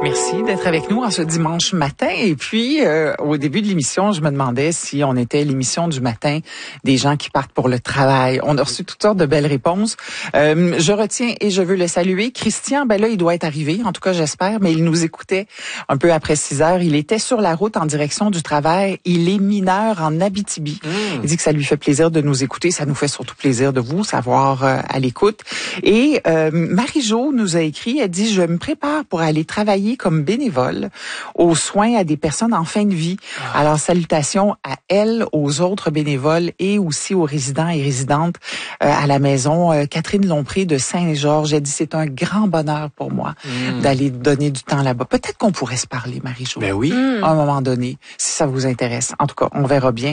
Merci d'être avec nous en ce dimanche matin. Et puis, au début de l'émission, je me demandais si on était l'émission du matin des gens qui partent pour le travail. On a reçu toutes sortes de belles réponses. Je retiens et je veux le saluer. Christian, ben là, il doit être arrivé, en tout cas j'espère, mais il nous écoutait un peu après 6 heures. Il était sur la route en direction du travail. Il est mineur en Abitibi. Il dit que ça lui fait plaisir de nous écouter. Ça nous fait surtout plaisir de vous savoir à l'écoute. Et Marie-Jo nous a écrit, elle dit, je me prépare pour aller travailler comme bénévole aux soins à des personnes en fin de vie. Alors, salutations à elle, aux autres bénévoles et aussi aux résidents et résidentes à la maison. Catherine Lompré de Saint-Georges, elle dit, c'est un grand bonheur pour moi d'aller donner du temps là-bas. Peut-être qu'on pourrait se parler, Marie-Jo. Ben oui. À un moment donné, si ça vous intéresse. En tout cas, on verra bien.